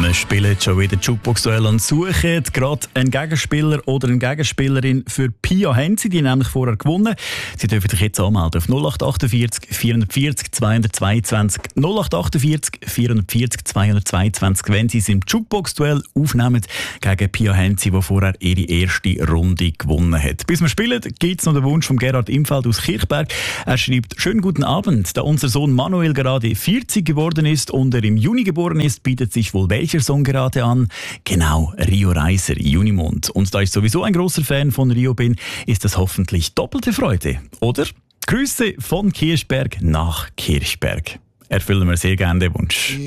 Wir spielen schon wieder Jukebox-Duell und suchen gerade einen Gegenspieler oder eine Gegenspielerin für Pia Henzi, die nämlich vorher gewonnen. Sie dürfen sich jetzt anmelden auf 0848 440 222 0848 440 222, wenn Sie es im Jukebox-Duell aufnehmen gegen Pia Henzi, die vorher ihre erste Runde gewonnen hat. Bis wir spielen, gibt es noch den Wunsch von Gerhard Imfeld aus Kirchberg. Er schreibt: Schönen guten Abend. Da unser Sohn Manuel gerade 40 geworden ist und er im Juni geboren ist, bietet sich wohl welcher Song gerade an? Genau, Rio Reiser, Junimond. Und da ich sowieso ein großer Fan von Rio bin, ist das hoffentlich doppelte Freude, oder? Grüße von Kirchberg nach Kirchberg. Erfüllen wir sehr gerne den Wunsch.